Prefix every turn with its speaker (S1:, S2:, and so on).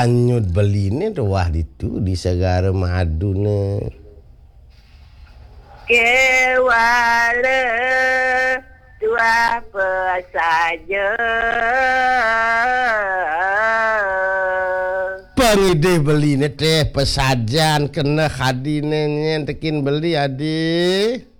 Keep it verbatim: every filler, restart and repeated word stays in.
S1: anyut beli ni ruah itu di segara madu ne.
S2: Kewala tua pesaja.
S1: Pengide beli ni teh pesajan kena hadine nyen tekin beli adi.